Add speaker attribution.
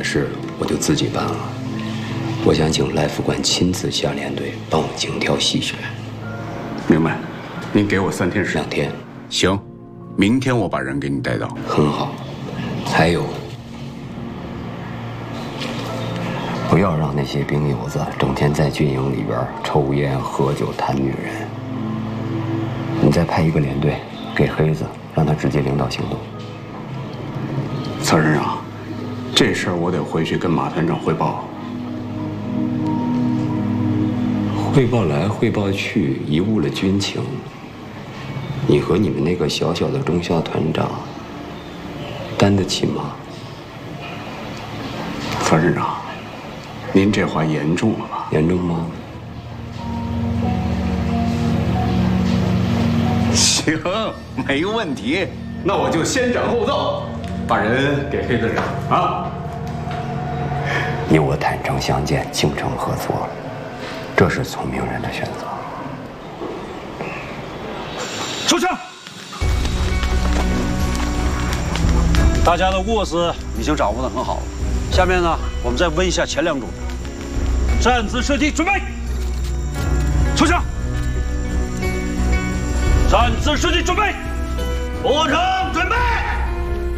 Speaker 1: 事我就自己办了。我想请赖副官亲自下连队，帮我精挑细选。
Speaker 2: 明白，您给我3天时间。
Speaker 1: 2天。
Speaker 2: 行，明天我把人给你带到。
Speaker 1: 很好。还有，不要让那些兵油子整天在军营里边抽烟喝酒谈女人。你再派一个连队给黑子，让他直接领导行动。
Speaker 2: 曹省长，这事儿我得回去跟马团长汇报。
Speaker 1: 汇报来汇报去，贻误了军情。你和你们那个小小的中校团长担得起吗？
Speaker 2: 曹省长，您这话严重了吧？
Speaker 1: 严重吗？
Speaker 2: 行，没问题。那我就先斩后奏，把人给黑子上啊！
Speaker 1: 你我坦诚相见，精诚合作，这是聪明人的选择。
Speaker 3: 收枪！大家的握势已经掌握得很好了。下面呢，我们再温一下前2组。站姿射击，准备！收枪！站姿射击，准备！步枪，准备！